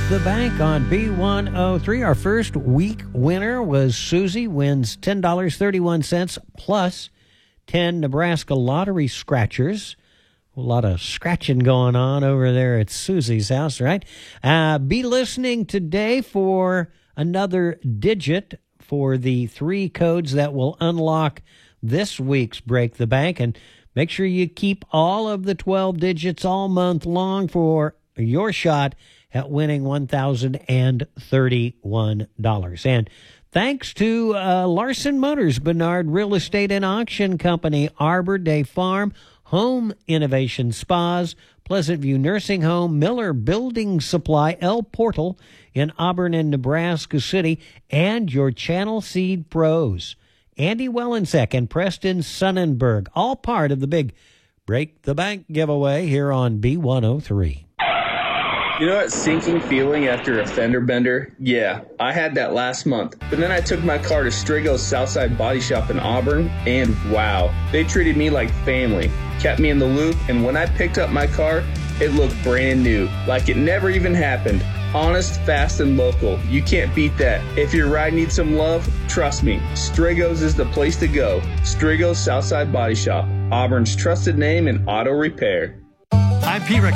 the Bank on B103. Our first week winner was Susie, wins $10.31 plus 10 Nebraska lottery scratchers. A lot of scratching going on over there at Susie's house, right? Be listening today for another digit for the 3 codes that will unlock this week's Break the Bank. And make sure you keep all of the 12 digits all month long for your shot at winning $1,031. And thanks to Larson Motors, Bernard Real Estate and Auction Company, Arbor Day Farm, Home Innovation Spas, Pleasant View Nursing Home, Miller Building Supply, El Portal in Auburn and Nebraska City, and your Channel Seed Pros, Andy Wellensek and Preston Sonnenberg, all part of the big Break the Bank giveaway here on B103. You know that sinking feeling after a fender bender? Yeah, I had that last month. But then I took my car to Strigo's Southside Body Shop in Auburn, and wow, they treated me like family, kept me in the loop, and when I picked up my car, it looked brand new, like it never even happened. Honest, fast, and local. You can't beat that. If your ride needs some love, trust me, Strigo's is the place to go. Strigo's Southside Body Shop, Auburn's trusted name in auto repair. I'm Pete Rick.